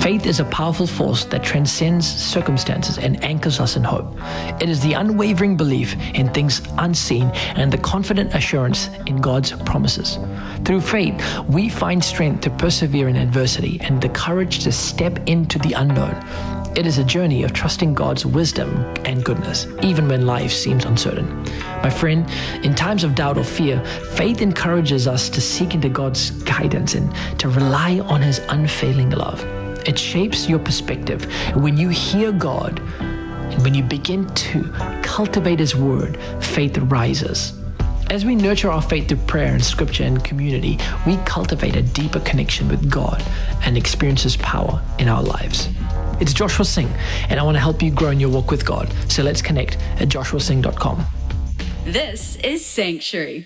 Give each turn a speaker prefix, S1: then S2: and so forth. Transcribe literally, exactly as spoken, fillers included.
S1: Faith is a powerful force that transcends circumstances and anchors us in hope. It is the unwavering belief in things unseen and the confident assurance in God's promises. Through faith, we find strength to persevere in adversity and the courage to step into the unknown. It is a journey of trusting God's wisdom and goodness, even when life seems uncertain. My friend, in times of doubt or fear, faith encourages us to seek into God's guidance and to rely on His unfailing love. It shapes your perspective. When you hear God and when you begin to cultivate His word, faith rises. As we nurture our faith through prayer and scripture and community, we cultivate a deeper connection with God and experience His power in our lives. It's Joshua Singh, and I want to help you grow in your walk with God. So let's connect at joshua singh dot com.
S2: This is Sanctuary.